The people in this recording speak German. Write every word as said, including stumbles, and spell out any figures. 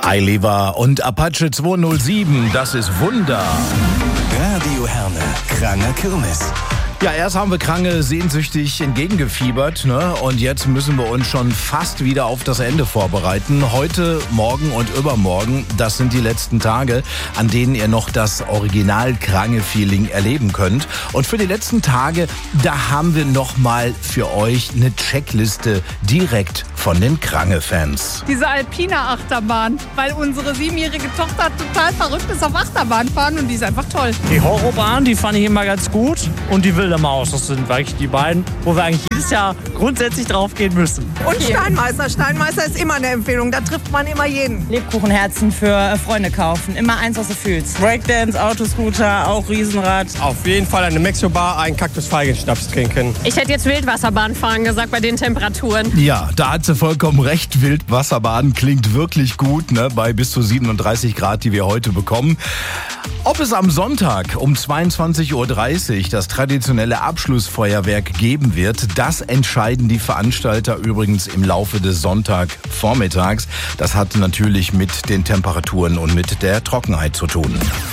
Eiliver und Apache zweihundertsieben, das ist Wunder. Radio Herne, Kranger Kirmes. Ja, erst haben wir Krange sehnsüchtig entgegengefiebert, ne? Und jetzt müssen wir uns schon fast wieder auf das Ende vorbereiten. Heute, morgen und übermorgen, das sind die letzten Tage, an denen ihr noch das Original-Krange-Feeling erleben könnt. Und für die letzten Tage, da haben wir nochmal für euch eine Checkliste direkt von den Krange-Fans. Diese alpine Achterbahn, weil unsere siebenjährige Tochter total verrückt ist auf Achterbahn fahren und die ist einfach toll. Die Horrorbahn, die fand ich immer ganz gut, und die wilde Maus, das sind eigentlich die beiden, wo wir eigentlich jedes Jahr grundsätzlich drauf gehen müssen. Und Steinmeister, Steinmeister ist immer eine Empfehlung, da trifft man immer jeden. Lebkuchenherzen für Freunde kaufen, immer eins, was du fühlst. Breakdance, Autoscooter, auch Riesenrad. Auf jeden Fall eine Mexo-Bar, einen Kaktusfeigenschnaps trinken. Ich hätte jetzt Wildwasserbahn fahren gesagt bei den Temperaturen. Ja, da hat sie vollkommen recht. Wildwasserbaden klingt wirklich gut, ne? Bei bis zu siebenunddreißig Grad, die wir heute bekommen. Ob es am Sonntag um zweiundzwanzig Uhr dreißig das traditionelle Abschlussfeuerwerk geben wird, das entscheiden die Veranstalter übrigens im Laufe des Sonntagvormittags. Das hat natürlich mit den Temperaturen und mit der Trockenheit zu tun.